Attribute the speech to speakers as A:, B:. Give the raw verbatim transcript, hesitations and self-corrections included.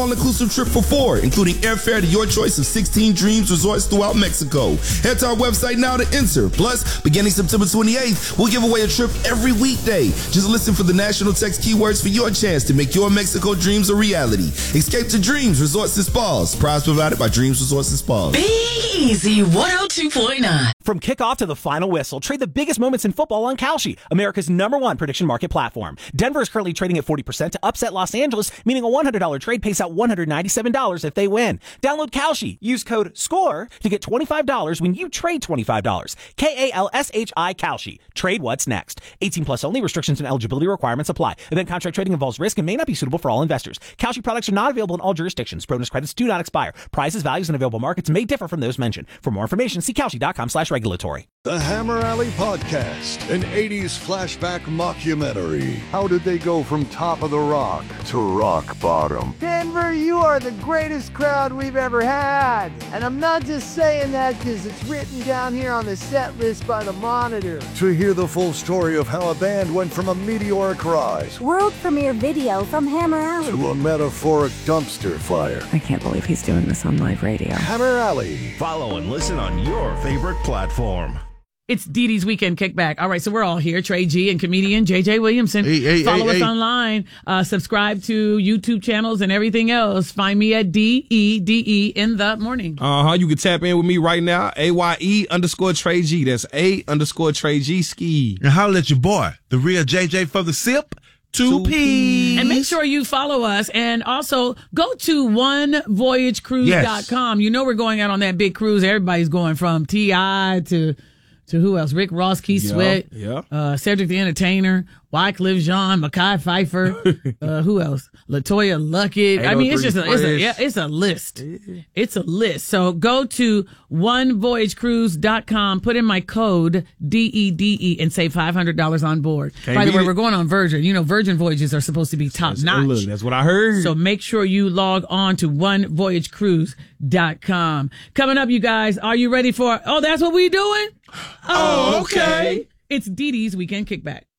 A: All-inclusive trip for four, including airfare to your choice of sixteen Dreams resorts throughout Mexico. Head to our website now to enter. Plus, beginning September twenty-eighth, we'll give away a trip every weekday. Just listen for the national text keywords for your chance to make your Mexico dreams a reality. Escape to Dreams Resorts and Spas. Prize provided by Dreams Resorts and Spas.
B: Be easy, one oh two point nine.
C: From kickoff to the final whistle, trade the biggest moments in football on Kalshi, America's number one prediction market platform. Denver is currently trading at forty percent to upset Los Angeles, meaning a one hundred dollars trade pays out one hundred ninety-seven dollars if they win. Download Kalshi. Use code SCORE to get twenty-five dollars when you trade twenty-five dollars. K A L S H I Kalshi. Trade what's next. eighteen plus only. Restrictions and eligibility requirements apply. Event contract trading involves risk and may not be suitable for all investors. Kalshi products are not available in all jurisdictions. Bonus credits do not expire. Prices, values, and available markets may differ from those mentioned. For more information, see Kalshi.com slash regulatory.
D: The Hammer Alley Podcast, an eighties flashback mockumentary. How did they go from top of the rock to rock bottom?
E: Denver, you are the greatest crowd we've ever had. And I'm not just saying that because it's written down here on the set list by the Monitor.
D: To hear the full story of how a band went from a meteoric rise,
F: world premiere video from Hammer Alley,
D: to a metaphoric dumpster fire.
G: I can't believe he's doing this on live radio.
D: Hammer Alley.
H: Follow and listen on your favorite platform.
I: It's Dee Dee's Weekend Kickback. All right, so we're all here. Trey G and comedian J J Williamson.
J: Hey, hey,
I: Follow
J: hey,
I: us
J: hey.
I: online. Uh, subscribe to YouTube channels and everything else. Find me at D E D E in the morning.
J: Uh-huh. You can tap in with me right now. A Y E underscore Trey G. That's A underscore Trey G ski.
H: And holler at your boy, the real J J for the sip. Two P's.
I: And make sure you follow us. And also go to one voyage cruise dot com. Yes. You know we're going out on that big cruise. Everybody's going from T I to... To who else? Rick Ross, Keith
J: yeah,
I: Sweat,
J: yeah.
I: Uh, Cedric the Entertainer, Wycliffe Jean, Mekhi Phifer, uh, who else? LaToya Luckett. I mean, it's just a, it's a, yeah, it's a list. It's a list. So go to one voyage cruise dot com, put in my code D E D E and save five hundred dollars on board.
J: Can't
I: By the way,
J: it.
I: we're going on Virgin. You know, Virgin voyages are supposed to be top
J: that's,
I: notch.
J: Look, that's what I heard.
I: So make sure you log on to one voyage cruise dot com. Coming up, you guys, are you ready for, oh, that's what we doing?
J: Oh, okay.
I: It's Dee Dee's Weekend Kickback.